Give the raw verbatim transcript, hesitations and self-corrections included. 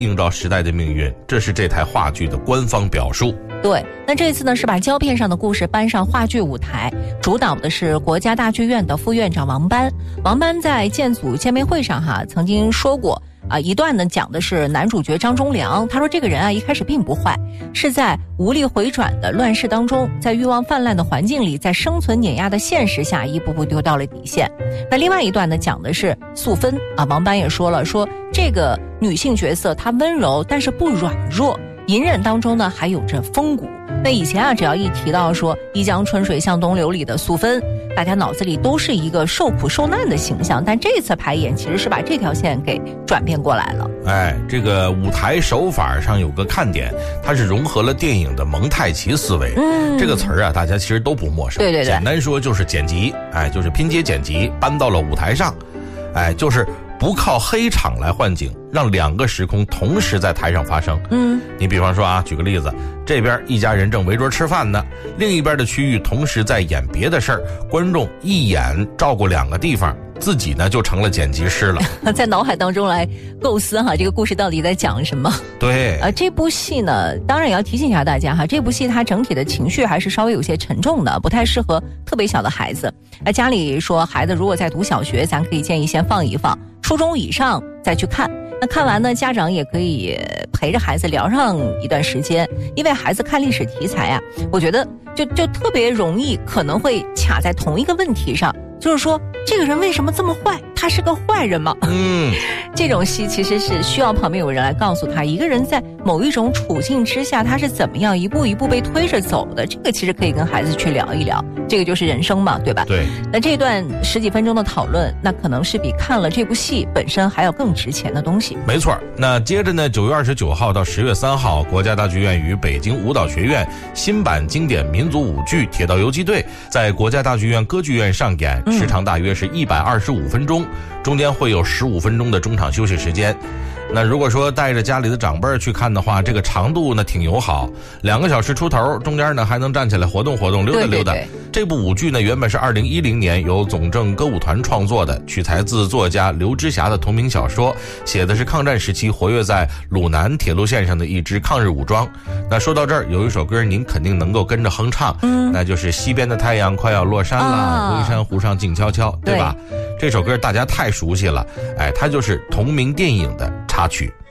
映照时代的命运，这是这台话剧的官方表述。 对，那这次呢是把胶片上的故事搬上话剧舞台，主导的是国家大剧院的副院长王班。王班在建组见面会上哈曾经说过啊，一段呢讲的是男主角张忠良，他说这个人啊一开始并不坏，是在无力回转的乱世当中，在欲望泛滥的环境里，在生存碾压的现实下，一步步丢到了底线。那另外一段呢讲的是素芬啊，王班也说了，说这个女性角色她温柔但是不软弱，隐忍当中呢还有着风骨。那以前啊只要一提到说一江春水向东流里的素芬，大家脑子里都是一个受苦受难的形象，但这次排演其实是把这条线给转变过来了。 哎，这个舞台手法上有个看点，它是融合了电影的蒙太奇思维。嗯，这个词儿啊大家其实都不陌生。 对对对， 简单说就是剪辑，哎，就是拼接剪辑搬到了舞台上，哎，就是不靠黑场来换景，让两个时空同时在台上发生。嗯，你比方说啊，举个例子，这边一家人正围桌吃饭呢，另一边的区域同时在演别的事儿，观众一眼照顾两个地方，自己呢就成了剪辑师了。 在脑海当中来构思哈，这个故事到底在讲什么？ 对， 呃，这部戏呢，当然也要提醒一下大家哈，这部戏它整体的情绪还是稍微有些沉重的，不太适合特别小的孩子。呃，家里说孩子如果在读小学，咱可以建议先放一放，初中以上再去看。那看完呢，家长也可以陪着孩子聊上一段时间，因为孩子看历史题材啊，我觉得就就特别容易可能会卡在同一个问题上，就是说这个人为什么这么坏？他是个坏人吗？嗯，这种戏其实是需要旁边有人来告诉他，一个人在某一种处境之下，他是怎么样一步一步被推着走的。这个其实可以跟孩子去聊一聊，这个就是人生嘛，对吧？ 对。 那这段十几分钟的讨论，那可能是比看了这部戏本身还要更值钱的东西。 没错。那接着呢，九月二十九号到十月三号，国家大剧院与北京舞蹈学院新版经典民族舞剧《铁道游击队》在国家大剧院歌剧院上演，时长大约是一百二十五分钟。中间会有十五分钟的中场休息时间。那如果说带着家里的长辈去看的话，这个长度呢挺友好，两个小时出头，中间呢还能站起来活动活动，溜达溜达。 对对对， 这部舞剧呢原本是二零一零年由总政歌舞团创作的，取材自作家刘之霞的同名小说，写的是抗战时期活跃在鲁南铁路线上的一支抗日武装。那说到这儿，有一首歌您肯定能够跟着哼唱，嗯，那就是西边的太阳快要落山了，啊、微山湖上静悄悄，对吧？对，这首歌大家太熟悉了，哎，它就是同名电影的插曲。